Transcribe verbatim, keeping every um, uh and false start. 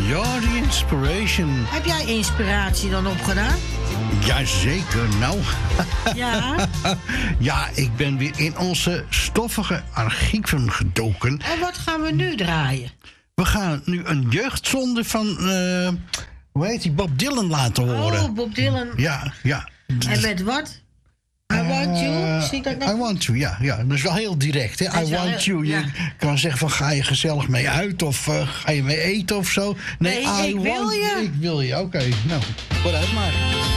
Ja, die inspiration. Heb jij inspiratie dan opgedaan? Jazeker, nou. Ja? Ja, ik ben weer in onze stoffige archieven gedoken. En wat gaan we nu draaien? We gaan nu een jeugdzonde van, uh, hoe heet die, Bob Dylan laten horen. Oh, Bob Dylan. Ja, ja. En met wat? I want you? Zie dat nog? I want you, ja, ja. Dat is wel heel direct, hè? I want heel, you. ja. Je kan zeggen van, ga je gezellig mee uit of uh, ga je mee eten of zo? Nee, I ik want wil je. Ik wil je, oké. Okay. Nou, vooruit maar.